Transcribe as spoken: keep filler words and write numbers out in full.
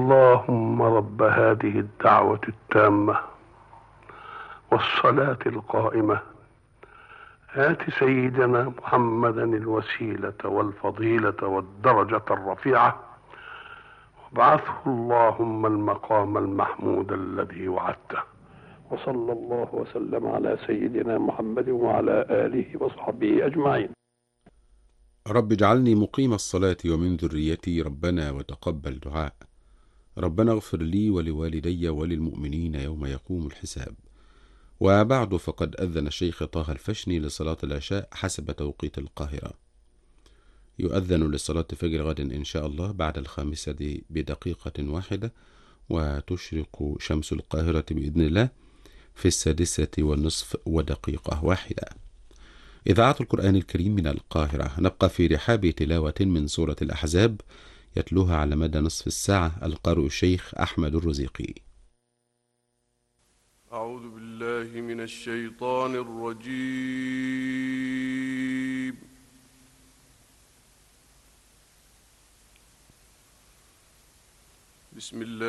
اللهم رب هذه الدعوة التامة والصلاة القائمة آت سيدنا محمدا الوسيلة والفضيلة والدرجة الرفيعة وابعثه اللهم المقام المحمود الذي وعدته. وصلى الله وسلم على سيدنا محمد وعلى آله وصحبه أجمعين. رب اجعلني مقيم الصلاة ومن ذريتي ربنا وتقبل دعاء. ربنا اغفر لي ولوالدي وللمؤمنين يوم يقوم الحساب. وبعد، فقد أذن الشيخ طه الفشني لصلاة العشاء حسب توقيت القاهرة. يؤذن لصلاة فجر غد إن شاء الله بعد الخامسة بدقيقة واحدة، وتشرق شمس القاهرة بإذن الله في السادسة والنصف ودقيقة واحدة. إذاعة القرآن الكريم من القاهرة. نبقى في رحاب تلاوة من سورة الأحزاب يتلوها على مدى نصف الساعة القارئ الشيخ أحمد الرزيقي. أعوذ بالله من الشيطان الرجيم. بسم الله